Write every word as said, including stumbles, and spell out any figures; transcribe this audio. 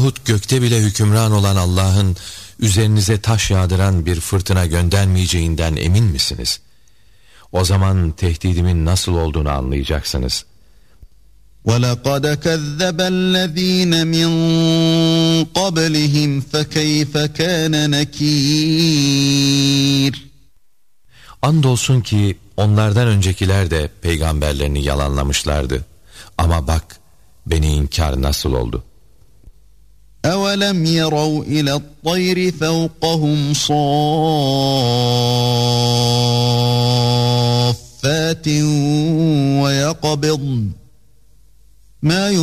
Yahut gökte bile hükümran olan Allah'ın üzerinize taş yağdıran bir fırtına göndermeyeceğinden emin misiniz? O zaman tehdidimin nasıl olduğunu anlayacaksınız. وَلَقَدْ كَذَّبَ الَّذ۪ينَ مِنْ قَبْلِهِمْ فَكَيْفَ كَانَ نَك۪يرٌ Andolsun ki onlardan öncekiler de peygamberlerini yalanlamışlardı. Ama bak beni inkar nasıl oldu. أَوَلَمْ يَرَوْا إِلَى الطَّيْرِ فَوْقَهُمْ صَافَّاتٍ وَيَقْبِضْنَ مَا